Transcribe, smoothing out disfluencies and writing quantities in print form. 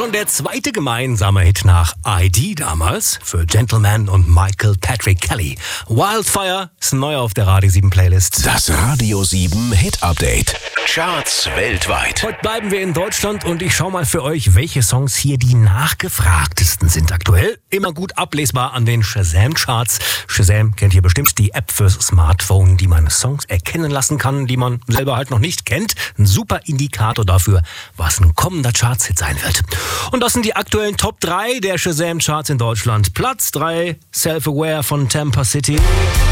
Schon der zweite gemeinsame Hit nach ID damals für Gentleman und Michael Patrick Kelly. Wildfire ist neu auf der Radio 7 Playlist. Das Radio 7 Hit Update. Charts weltweit. Heute bleiben wir in Deutschland und ich schaue mal für euch, welche Songs hier die nachgefragtesten sind aktuell. Immer gut ablesbar an den Shazam-Charts. Shazam kennt ihr bestimmt, die App fürs Smartphone, die man Songs erkennen lassen kann, die man selber halt noch nicht kennt. Ein super Indikator dafür, was ein kommender Charts-Hit sein wird. Und das sind die aktuellen Top 3 der Shazam-Charts in Deutschland. Platz 3, Self-Aware von Tampa City.